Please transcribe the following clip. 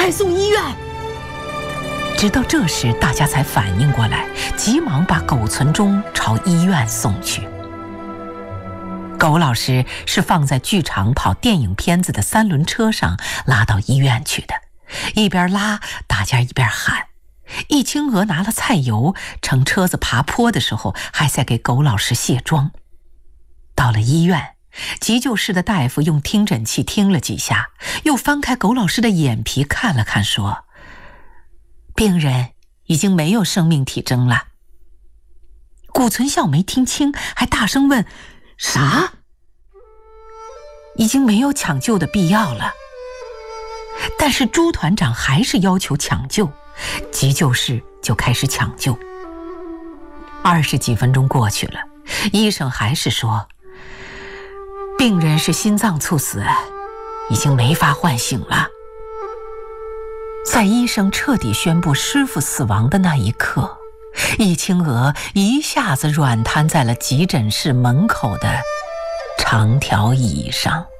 快送医院！ 直到这时，大家才反应过来，急忙把苟存忠朝医院送去。苟老师是放在剧场跑电影片子的3轮车上拉到医院去的，一边拉，大家一边喊。易清娥拿了菜油，乘车子爬坡的时候，还在给苟老师卸妆。到了医院，急救室的大夫用听诊器听了几下，又翻开苟老师的眼皮看了看，说：“病人已经没有生命体征了。”谷存孝没听清，还大声问：“啥？”已经没有抢救的必要了。但是朱团长还是要求抢救，急救室就开始抢救。20几分钟过去了，医生还是说，病人是心脏猝死，已经没法唤醒了。在医生彻底宣布师傅死亡的那一刻，易清娥一下子软瘫在了急诊室门口的长条椅上。